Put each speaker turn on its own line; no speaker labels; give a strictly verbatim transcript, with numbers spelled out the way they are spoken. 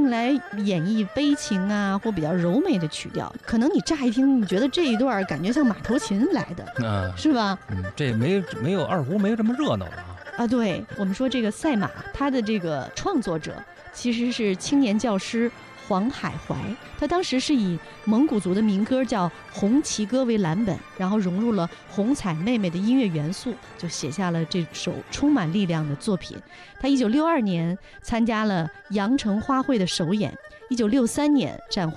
用来演绎悲情啊或比较柔美的曲调。可能你乍一听，你觉得这一段感觉像马头琴来的，
嗯，
是吧？
嗯，这没没有二胡没有这么热闹啊。
啊，对，我们说这个赛马，它的这个创作者其实是青年教师黄海怀，他当时是以蒙古族的民歌叫《红旗歌》为蓝本，然后融入了红彩妹妹的音乐元素，就写下了这首充满力量的作品。他一九六二年参加了羊城花卉的首演，一九六三年斩获